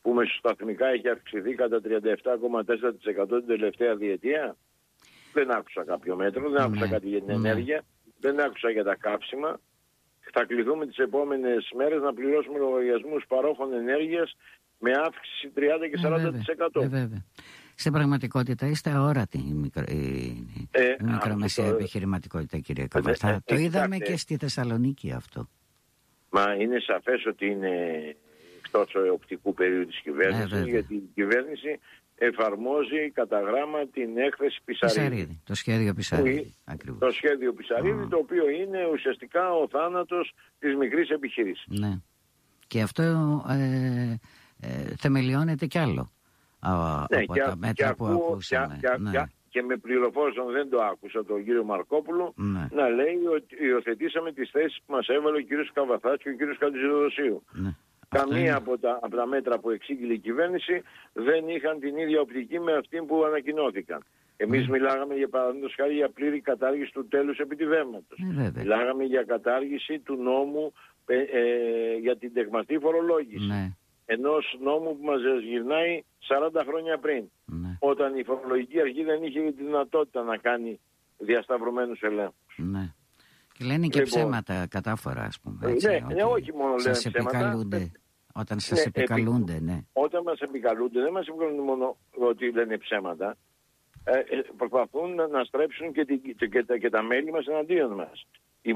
πούμε σταθμικά έχει αυξηθεί κατά 37,4% την τελευταία διετία. Δεν άκουσα κάποιο μέτρο, δεν άκουσα κάτι για την ενέργεια, δεν άκουσα για τα καύσιμα. Θα κληθούμε τις επόμενες μέρες να πληρώσουμε λογαριασμούς παρόχων ενέργειας με αύξηση 30 και 40%. Βέβαια. Στην πραγματικότητα είστε αόρατοι η μικρομεσαία επιχειρηματικότητα, κύριε Καβαθά. Το είδαμε και στη Θεσσαλονίκη αυτό. Μα είναι σαφές ότι είναι εκτός οπτικού πεδίου της κυβέρνησης, γιατί η κυβέρνηση εφαρμόζει κατά γράμμα την έκθεση Πισαρίδη. Το σχέδιο Πισαρίδη. Το σχέδιο Πισαρίδη, το οποίο είναι ουσιαστικά ο θάνατος της μικρής επιχείρησης. Ναι. Και αυτό θεμελιώνεται κι άλλο από τα μέτρα που ακούσαμε. Και με πληροφόρησαν, δεν το άκουσα, τον κύριο Μαρκόπουλο να λέει ότι υιοθετήσαμε τις θέσεις που μας έβαλε ο κύριος Καβαθάς και ο κύριος Χατζηδοσίου. Καμία από τα μέτρα που εξήγηλε η κυβέρνηση δεν είχαν την ίδια οπτική με αυτή που ανακοινώθηκαν. Εμείς μιλάγαμε για παραδείγματος χάρη για πλήρη κατάργηση του τέλους επιδημάτος. Μιλάγαμε για κατάργηση του νόμου για την τεκμαστή φορολόγηση. Ενός νόμου που μας γυρνάει 40 χρόνια πριν. Όταν η φορολογική αρχή δεν είχε τη δυνατότητα να κάνει διασταυρωμένους ελέγχους. Και λένε και ψέματα κατάφορα, ας πούμε. Όχι μόνο λένε ψέματα. Όταν σας επικαλούνται, Όταν μας επικαλούνται, δεν μας επικαλούνται μόνο ότι λένε ψέματα. Προσπαθούν να στρέψουν και τα μέλη μας εναντίον μας. Οι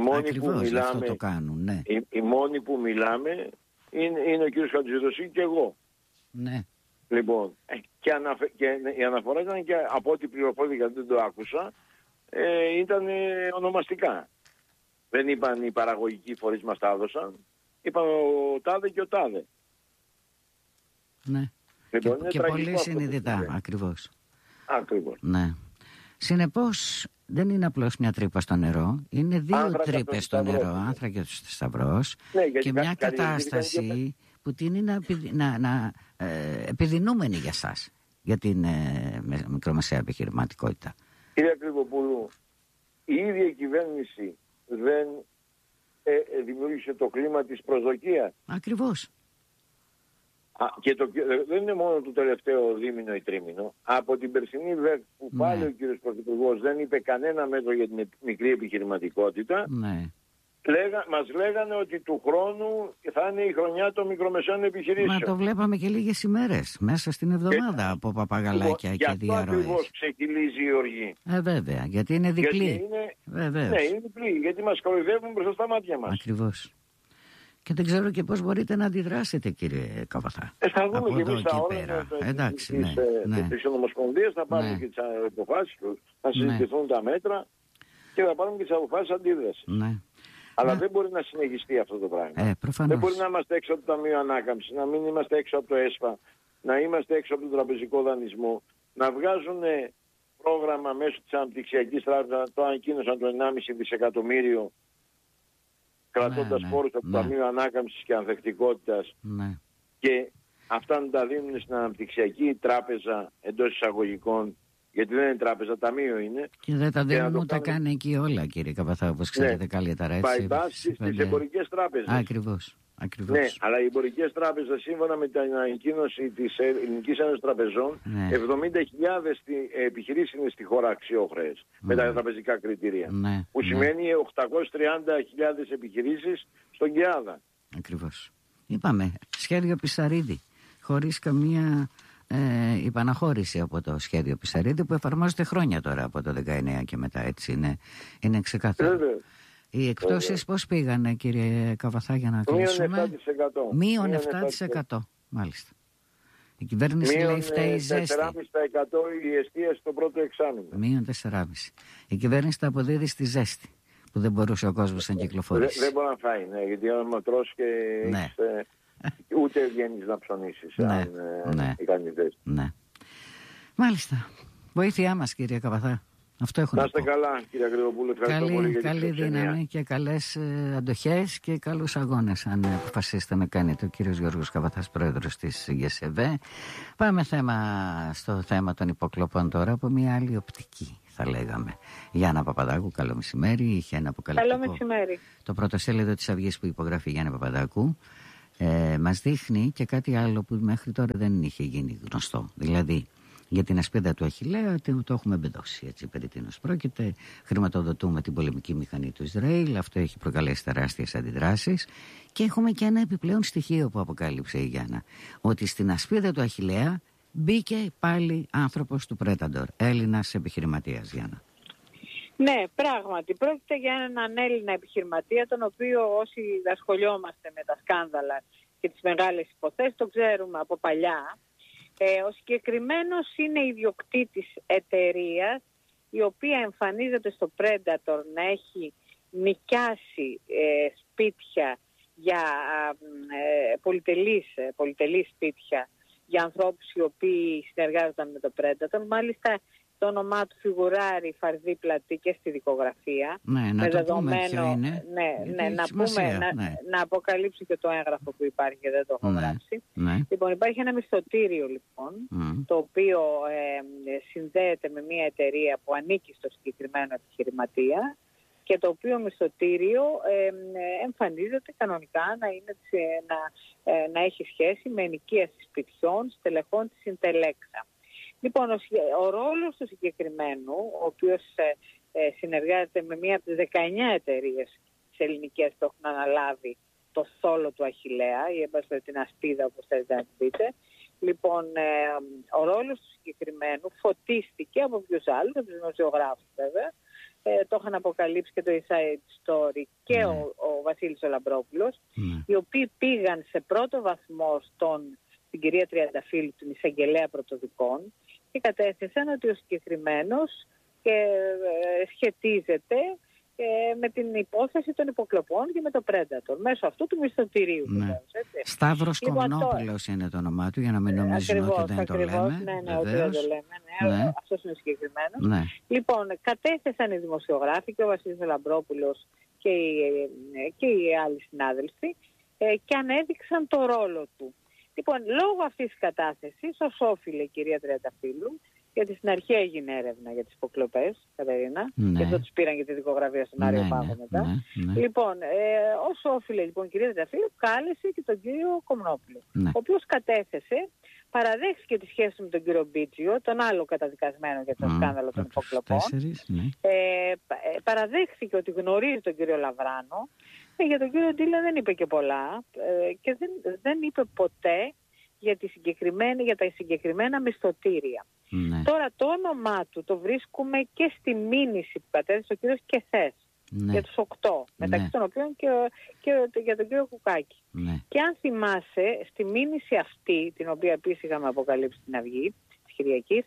μόνοι που μιλάμε είναι ο κύριος Χατζηδοσίου και εγώ. Λοιπόν, και η αναφορά ήταν και από ό,τι πληροφορήθηκα, δεν το άκουσα, ήταν ονομαστικά. Δεν είπαν οι παραγωγικοί φορείς μας τα έδωσαν. Είπαν ο τάδε και ο τάδε. Λοιπόν, και πολύ συνειδητά, ακριβώς. Ναι. Συνεπώς δεν είναι απλώς μια τρύπα στο νερό, είναι δύο τρύπες στο νερό, άνθρακα στο σταυρός, και μια κατάσταση που τείνει να επιδεινούμενη για σας, για την μικρομεσαία επιχειρηματικότητα. Κύριε Κρυβοπούλου, η ίδια η κυβέρνηση δεν δημιούργησε το κλίμα της προσδοκίας. Ακριβώς. Και δεν είναι μόνο το τελευταίο δίμηνο ή τρίμηνο. Από την περσινή ΒΕΚ που πάλι ο κύριος Πρωθυπουργός δεν είπε κανένα μέτρο για την μικρή επιχειρηματικότητα, μας λέγανε ότι του χρόνου θα είναι η χρονιά των μικρομεσαίων επιχειρήσεων. Μα το βλέπαμε και λίγες ημέρες μέσα στην εβδομάδα από παπαγαλάκια και διαρροές. Γι' αυτό ακριβώς ξεκυλίζει η οργή. Βέβαια, γιατί είναι διπλή. Ναι, είναι διπλή, γιατί μας κοροϊδεύουν μπροστά στα μάτια μας. Ακριβώς. Και δεν ξέρω και πώς μπορείτε να αντιδράσετε, κύριε Καβαθά. Θα δούμε και εμείς τα όλα της Ομοσπονδίας, θα πάρουμε και τις αποφάσεις, θα συζητηθούν τα μέτρα και θα πάρουμε και τις αποφάσεις αντίδρασης. Αλλά δεν μπορεί να συνεχιστεί αυτό το πράγμα. Δεν μπορεί να είμαστε έξω από το Ταμείο Ανάκαμψης, να μην είμαστε έξω από το ΕΣΠΑ, να είμαστε έξω από τον τραπεζικό δανεισμό, να βγάζουν πρόγραμμα μέσω της Αναπτυξιακής Τράπεζας, το ανακοίνωσαν το 1,5 δισεκατομμύριο, κρατώντας πόρους από το Ταμείο Ανάκαμψης και Ανθεκτικότητας, και αυτά να τα δίνουν στην Αναπτυξιακή Τράπεζα εντός εισαγωγικών, γιατί δεν είναι τράπεζα, ταμείο είναι. Και δεν τα δίνουν ούτε καν εκεί όλα, κύριε Καβαθά, όπως ξέρετε καλύτερα. Πάει στις εμπορικές τράπεζες. Ακριβώς. Ναι, αλλά οι εμπορικές τράπεζες, σύμφωνα με την ανακοίνωση της Ελληνικής Ένωσης Τραπεζών, 70.000 επιχειρήσεις είναι στη χώρα αξιόχρεες με τα τραπεζικά κριτήρια. Που σημαίνει 830.000 επιχειρήσεις στον ΚΕΑΔΑ. Ακριβώς. Είπαμε, σχέδιο Πισαρίδη, χωρίς καμία υπαναχώρηση από το σχέδιο Πισαρίδη, που εφαρμόζεται χρόνια τώρα από το 19 και μετά, έτσι είναι ξεκάθαρο. Οι εκπτώσεις πώς πήγανε, κύριε Καβαθά, για να κλείσουμε? Μείον 7%. Μάλιστα. Η κυβέρνηση λέει φταίει ζέστη. 4,5% η εστίαση στο πρώτο εξάμηνο. Μείον 4,5%. Η κυβέρνηση τα αποδίδει στη ζέστη, που δεν μπορούσε ο κόσμος να κυκλοφορήσει. Δεν μπορεί να φάει, γιατί άμα τρως και ούτε βγαίνεις να ψωνίσεις, αν κάνει ζέστη. Μάλιστα. Βοήθειά μας, κύριε Καβαθά. Αυτό έχω να είστε καλά, κύριε Αγριοπούλου. Ευχαριστώ πολύ για την καλή δύναμη και καλές αντοχές και καλούς αγώνες, αν αποφασίσετε να κάνετε. Ο κύριος Γιώργος Καβαθάς, πρόεδρος της ΓΕΣΕΒΕ. Πάμε στο θέμα των υποκλοπών τώρα, από μια άλλη οπτική, θα λέγαμε. Γιάννα Παπαδάκου, καλό μεσημέρι. Είχε ένα αποκαλυπτικό. Καλό μεσημέρι. Το πρωτοσέλιδο της Αυγής που υπογράφει η Γιάννα Παπαδάκου. μας δείχνει και κάτι άλλο που μέχρι τώρα δεν είχε γίνει γνωστό. Δηλαδή, για την ασπίδα του Αχιλλέα το έχουμε μπεδώσει, έτσι, περί τίνος πρόκειται. Χρηματοδοτούμε την πολεμική μηχανή του Ισραήλ, αυτό έχει προκαλέσει τεράστιες αντιδράσεις. Και έχουμε και ένα επιπλέον στοιχείο που αποκάλυψε η Γιάννα, ότι στην ασπίδα του Αχιλλέα μπήκε πάλι άνθρωπος του Πρέταντορ, Έλληνας επιχειρηματίας, Γιάννα. Ναι, πράγματι. Πρόκειται για έναν Έλληνα επιχειρηματία, τον οποίο όσοι ασχολιόμαστε με τα σκάνδαλα και τις μεγάλες υποθέσεις, το ξέρουμε από παλιά. Ο συγκεκριμένος είναι ιδιοκτήτης εταιρείας, η οποία εμφανίζεται στο Predator να έχει νοικιάσει σπίτια για πολυτελείς σπίτια για ανθρώπους οι οποίοι συνεργάζονταν με το Predator. Μάλιστα το όνομά του φιγουράρει φαρδί πλατή και στη δικογραφία. Ναι, να το πούμε ποιο είναι. Να αποκαλύψει και το έγγραφο που υπάρχει και δεν το έχω γράψει. Ναι. Λοιπόν, υπάρχει ένα μισθωτήριο λοιπόν, το οποίο συνδέεται με μια εταιρεία που ανήκει στο συγκεκριμένο επιχειρηματία και το οποίο μισθωτήριο εμφανίζεται κανονικά να έχει σχέση με ενοικίαση σπιτιών στελεχών της Συντελέξα. Λοιπόν, ο ρόλος του συγκεκριμένου, ο οποίος συνεργάζεται με μία από τις 19 εταιρείες της ελληνικές που έχουν αναλάβει το θόλο του Αχιλλέα, ή έμπασε την ασπίδα όπως θέλετε να την πείτε. Λοιπόν, ο ρόλος του συγκεκριμένου φωτίστηκε από ποιους άλλους, από τους δημοσιογράφους βέβαια. Το είχαν αποκαλύψει και το Inside Story και ο Βασίλης ο Λαμπρόπουλος, οι οποίοι πήγαν σε πρώτο βαθμό στην κυρία Τριανταφύλλου, την εισαγγελέα πρωτοδικών, και κατέθεσαν ότι ο συγκεκριμένος σχετίζεται με την υπόθεση των υποκλοπών και με το Predator, μέσω αυτού του μισθωτηρίου. Ναι. Σταύρος Κομνόπουλος είναι το όνομά του, για να μην νομίζουμε ότι δεν το λέμε. Ναι, ότι δεν το λέμε. Αυτός είναι ο συγκεκριμένος. Ναι. Λοιπόν, κατέθεσαν οι δημοσιογράφοι και ο Βασίλης Λαμπρόπουλος και οι άλλοι συνάδελφοι και ανέδειξαν το ρόλο του. Λοιπόν, λόγω αυτής της κατάθεσης, ως όφιλε η κυρία Τριανταφύλλου, γιατί στην αρχή έγινε έρευνα για τις υποκλοπές, Κατερίνα, και αυτό τους πήραν και τη δικογραφία στον Άριο Πάγο μετά. Λοιπόν, ως όφιλε λοιπόν η κυρία Τριανταφύλλου, κάλεσε και τον κύριο Κομνόπουλο, ο οποίος κατέθεσε, παραδέχθηκε τη σχέση με τον κύριο Μπίτζιο, τον άλλο καταδικασμένο για το σκάνδαλο των υποκλοπών. Παραδέχθηκε ότι γνωρίζει τον κύριο Λαβράνο. Για τον κύριο Ντίλιαν δεν είπε και πολλά και δεν είπε ποτέ για τα συγκεκριμένα μισθωτήρια. Τώρα το όνομά του το βρίσκουμε και στη μήνυση που κατέθεσε ο κύριος Κεθές για τους 8, μεταξύ των οποίων και για τον κύριο Κουκάκη. Και αν θυμάσαι, στη μήνυση αυτή, την οποία επίσης είχαμε αποκαλύψει στην Αυγή της Κυριακής,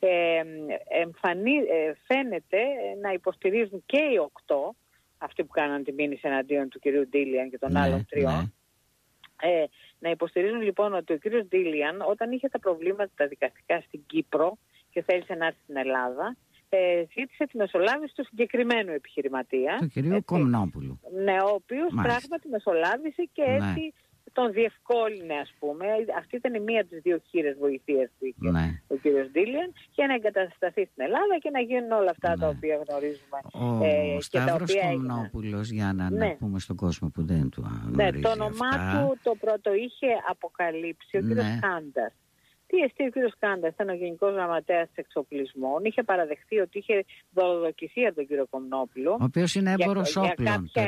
φαίνεται να υποστηρίζουν και οι 8, αυτοί που κάναν τη μήνυση εναντίον του κυρίου Ντίλιαν και των άλλων τριών, να υποστηρίζουν λοιπόν ότι ο κύριος Ντίλιαν, όταν είχε τα προβλήματα τα δικαστικά στην Κύπρο και θέλησε να έρθει στην Ελλάδα, ζήτησε τη μεσολάβηση του συγκεκριμένου επιχειρηματία, του κυρίου Κομνόπουλου. Ναι, ο οποίος πράγματι μεσολάβησε και έτσι τον διευκόλυνε, ας πούμε. Αυτή ήταν η μία από τις δύο χείρες βοηθείας που είχε ο κύριος Ντίλιαν, για να εγκατασταθεί στην Ελλάδα και να γίνουν όλα αυτά τα οποία γνωρίζουμε. Ο Σταύρος Κομνόπουλος, για να πούμε στον κόσμο που δεν του γνωρίζει το όνομά του το πρώτο είχε αποκαλύψει ο κύριος Κάντας. Τι εστί ο κύριος Κάντας ήταν ο Γενικός Γραμματέας Εξοπλισμών, είχε παραδεχθεί ότι είχε δωροδοκηθεί από τον κύριο Κομνόπουλο. Ο οποίος είναι έμπορος όπλων. Το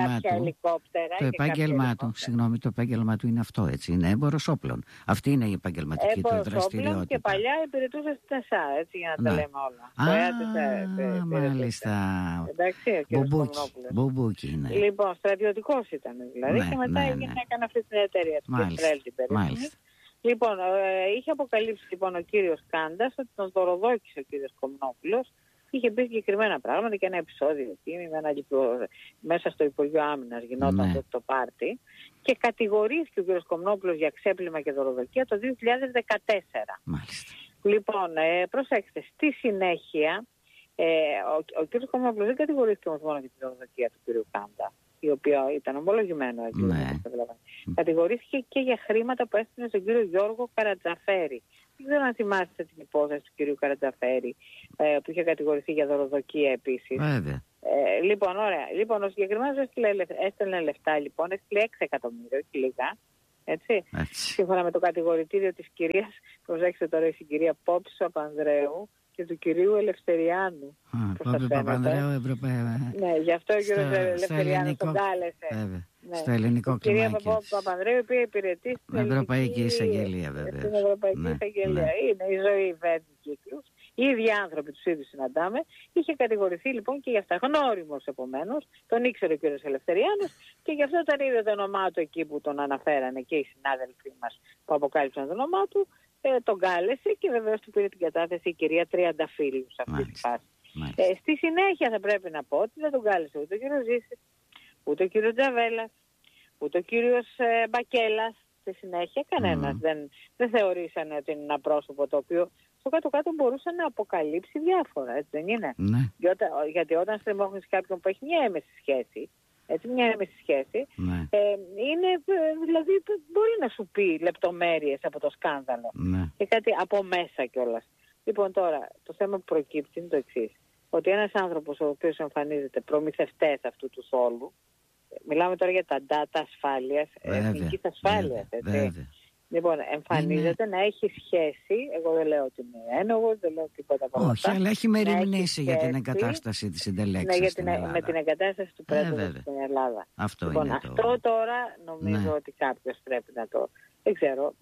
επάγγελμά του είναι αυτό, έτσι. Είναι έμπορος όπλων. Αυτή είναι η επαγγελματική του δραστηριότητα. Και παλιά υπηρετούσε στην ΕΣΑ, έτσι, για να τα λέμε όλα. Μάλιστα. Μπουμπούκι είναι. Λοιπόν, στρατιωτικός ήταν δηλαδή, και μετά έκανε αυτή την εταιρεία του Ισραήλ. Λοιπόν, είχε αποκαλύψει λοιπόν ο κύριος Κάντας ότι τον δωροδόκησε ο κύριος Κομνόπουλος. Είχε πει συγκεκριμένα πράγματα και ένα επεισόδιο εκεί, μέσα στο Υπουργείο Άμυνας γινόταν το πάρτι, και κατηγορήθηκε ο κύριος Κομνόπουλος για ξέπλυμα και δωροδοκία το 2014. Μάλιστα. Λοιπόν, προσέξτε, στη συνέχεια ο κύριος Κομνόπουλος δεν κατηγορήθηκε όμως μόνο για τη δωροδοκία του κύριου Κάντα, η οποία ήταν ομολογημένο έτσι. Κατηγορήθηκε και για χρήματα που έστειλε στον κύριο Γιώργο Καρατζαφέρη. Δεν ξέρω αν θυμάστε την υπόθεση του κυρίου Καρατζαφέρη, που είχε κατηγορηθεί για δωροδοκία επίσης. Λοιπόν, ωραία. Λοιπόν, ο συγκεκριμένος έστελνε λεφτά, λοιπόν, έστειλε 6 εκατομμύρια, όχι λίγα, Έτσι. Σύμφωνα με το κατηγορητήριο της κυρίας, προσέξτε τώρα, η κυρία Πόπης Παπανδρέου και του κυρίου Ελευθεριάνου. Πόπη Παπανδρέου, Ναι, γι' αυτό ο κύριος Ελευθεριάνου τον κάλεσε. Ναι. Στο ελληνικό κλίμα. Η κυρία Παπανδρέου, η οποία υπηρετεί στην Ευρωπαϊκή Εισαγγελία, βέβαια. Στην Ευρωπαϊκή Εισαγγελία. Είναι η ζωή βαίνει κύκλους. Οι ίδιοι άνθρωποι, τους ίδιους συναντάμε. Είχε κατηγορηθεί λοιπόν και γι' αυτά. Γνώριμος επομένως. Τον ήξερε ο κύριος Ελευθεριάνος και γι' αυτό όταν είδε το όνομά του εκεί που τον αναφέρανε και οι συνάδελφοί μας που αποκάλυψαν το όνομά του, τον κάλεσε και βεβαίως του πήρε την κατάθεση η κυρία Τριανταφύλλου σε αυτή τη φάση. Στη συνέχεια θα πρέπει να πω ότι δεν τον κάλεσε ούτε ο κύριος Ζήσης, ούτε ο κύριος Τζαβέλας, ούτε ο κύριος Μπακέλας. Στη συνέχεια κανένας δεν θεωρήσανε ότι είναι ένα πρόσωπο το οποίο στο κάτω-κάτω μπορούσε να αποκαλύψει διάφορα, έτσι δεν είναι? Ναι. Γιατί όταν στριμώχνεις κάποιον που έχει μια έμεση σχέση, ναι. Είναι, δηλαδή μπορεί να σου πει λεπτομέρειες από το σκάνδαλο, ναι. Και κάτι από μέσα κιόλας. Λοιπόν, τώρα το θέμα που προκύπτει είναι το εξής, ότι ένας άνθρωπος ο οποίος εμφανίζεται προμηθευτές αυτού του θόλου, μιλάμε τώρα για τα data ασφάλειας, εθνικής ασφάλειας, έτσι. Λοιπόν, εμφανίζεται να έχει σχέση, εγώ δεν λέω ότι είναι ένογος, δεν λέω τίποτα από αυτά. Όχι, αλλά έχει μεριμνήσει για την εγκατάσταση της συντελέξης στην Ελλάδα. Με την εγκατάσταση του πρέσβευτος στην Ελλάδα. Αυτό λοιπόν, είναι αυτό τώρα νομίζω ότι κάποιος πρέπει να το... Δεν ξέρω.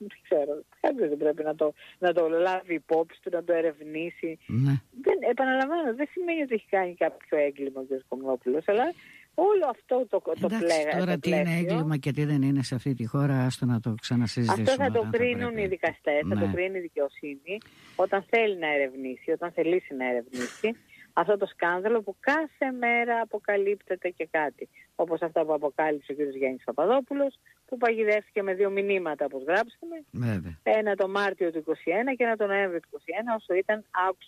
Κάποιος δεν πρέπει να το λάβει υπόψη του, να το ερευνήσει. Ναι. Επαναλαμβάνω, δεν σημαίνει ότι έχει κάνει κάποιο έγκλημα ο κ. Κομνόπουλος, αλλά όλο αυτό το πλέγμα. Τώρα τι είναι έγκλημα και τι δεν είναι σε αυτή τη χώρα, άστο να το ξανασυζητήσουμε. Αυτό θα το κρίνουν οι δικαστές, θα το κρίνει η δικαιοσύνη όταν θέλει να ερευνήσει, όταν θελήσει να ερευνήσει αυτό το σκάνδαλο που κάθε μέρα αποκαλύπτεται και κάτι. Όπως αυτά που αποκάλυψε ο κ. Γιάννης Παπαδόπουλος, που παγιδεύτηκε με 2 μηνύματα, όπως γράψαμε. Βέβαια. Ένα το Μάρτιο του 2021 και ένα το Νοέμβριο του 2021, όσο ήταν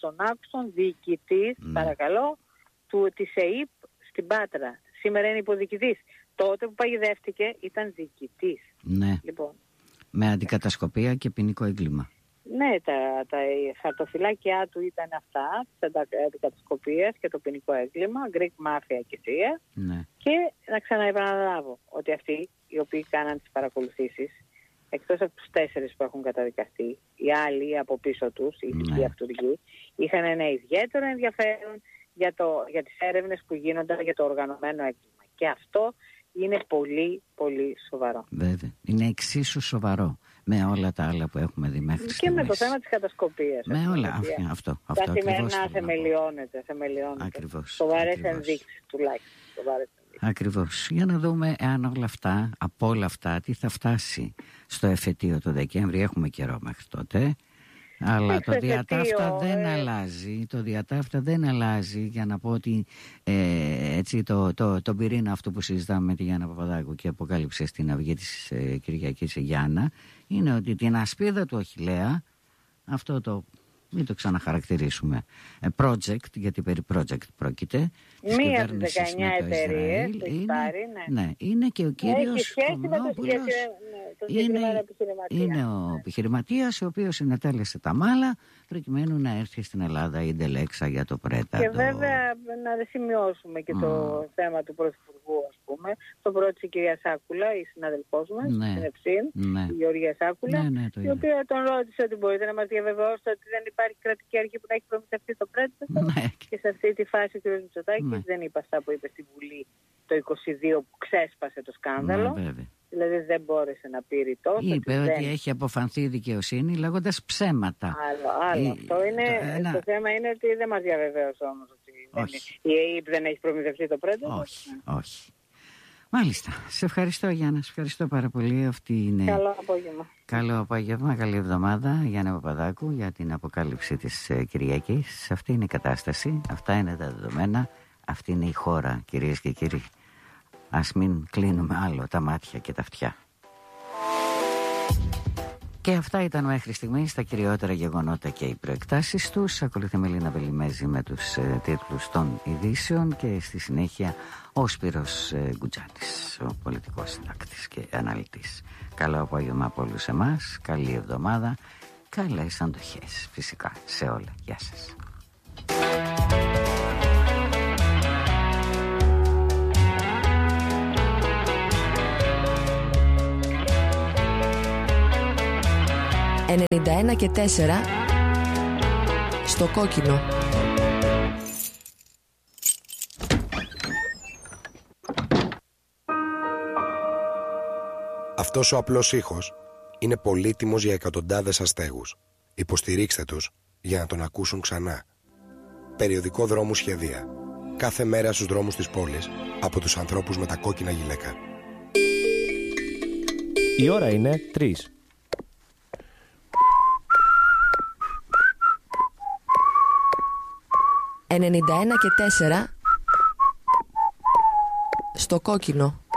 άξον διοικητής, παρακαλώ, της ΕΕΠ στην Πάτρα. Σήμερα είναι υποδιοικητής. Τότε που παγιδεύτηκε ήταν διοικητής. Ναι. Λοιπόν. Με αντικατασκοπία και ποινικό έγκλημα. Ναι, τα χαρτοφυλάκια του ήταν αυτά, της αντικατασκοπίας και το ποινικό έγκλημα, Greek Mafia και Σία. Ναι. Και να ξαναεπαναλάβω ότι αυτοί οι οποίοι κάναν τις παρακολουθήσεις, εκτός από τους 4 που έχουν καταδικαστεί, οι άλλοι από πίσω τους, οι ειδικοί αυτούργοι, είχαν ένα ιδιαίτερο ενδιαφέρον για τις έρευνες που γίνονταν για το οργανωμένο έγκλημα. Και αυτό είναι πολύ, πολύ σοβαρό. Βέβαια. Είναι εξίσου σοβαρό με όλα τα άλλα που έχουμε δει μέχρι στιγμής. Και με το θέμα της κατασκοπίας. Με όλα αυτό. Καθημερινά θεμελιώνεται. Ακριβώς. Σοβαρές ενδείξεις τουλάχιστον. Ακριβώς. Για να δούμε εάν από όλα αυτά, τι θα φτάσει στο εφετείο το Δεκέμβρη. Έχουμε καιρό μέχρι τότε. Αλλά το διατάφτα δεν αλλάζει. Το διατάφτα δεν αλλάζει, για να πω ότι έτσι το πυρήνα αυτό που συζητάμε με τη Γιάννα Παπαδάκου και αποκάλυψε στην Αυγή της Κυριακής η Γιάννα, είναι ότι την ασπίδα του Αχιλλέα, αυτό το μην το ξαναχαρακτηρίσουμε project, γιατί περί project πρόκειται. Μία από τις 19 εταιρείες είναι και ο κύριος Κομνόπουλος. Είναι ο επιχειρηματίας ο οποίος συνετέλεσε τα μάλα προκειμένου να έρθει στην Ελλάδα η Ντελέξα για το Πρέτα. Και βέβαια να σημειώσουμε και το θέμα του Πρωθυπουργού, ας πούμε. Το πρώτη η κυρία Σάκουλα, η συναδελφός μας, στην Εψίν, η Γεωργία Σάκουλα, η οποία τον ρώτησε ότι μπορείτε να μας διαβεβαιώσετε ότι δεν υπάρχει κρατική αρχή που να έχει προμηθευτεί το Πρέτα. Και σε αυτή τη φάση ο κ. Μητσοτάκης δεν είπε αυτά που είπε στη Βουλή το 22 που ξέσπασε το σκάνδαλο. Δηλαδή δεν μπόρεσε να πει ρητός. Είπε ότι έχει αποφανθεί η δικαιοσύνη λέγοντας ψέματα. Άλλο. Αυτό είναι, το θέμα είναι ότι δεν μας διαβεβαίωσε όμως ότι η ΕΕΠ δεν έχει προμηθευτεί το Πρέτα. Όχι. Μάλιστα. Σε ευχαριστώ, Γιάννα. Σε ευχαριστώ πάρα πολύ. Αυτή είναι... Καλό απόγευμα. Καλό απόγευμα. Καλή εβδομάδα, Γιάννα Παπαδάκου, για την αποκάλυψη της Κυριακής. Αυτή είναι η κατάσταση. Αυτά είναι τα δεδομένα. Αυτή είναι η χώρα, κυρίες και κύριοι. Ας μην κλείνουμε άλλο τα μάτια και τα αυτιά. Και αυτά ήταν μέχρι στιγμής τα κυριότερα γεγονότα και οι προεκτάσεις τους. Ακολουθεί η Μελίνα Βελιμέζη με τους τίτλους των ειδήσεων και στη συνέχεια ο Σπύρος Γκουτζάνης, ο πολιτικός συντάκτης και αναλυτής. Καλό απόγευμα από όλους εμάς, καλή εβδομάδα, καλές αντοχές φυσικά σε όλα. Γεια σας. 91 και 4 στο κόκκινο. Αυτός ο απλός ήχος είναι πολύτιμος για εκατοντάδες αστέγους. Υποστηρίξτε τους για να τον ακούσουν ξανά. Περιοδικό Δρόμου Σχεδία. Κάθε μέρα στους δρόμους της πόλης από τους ανθρώπους με τα κόκκινα γυλαίκα. Η ώρα είναι 3. «91 και 4 στο κόκκινο».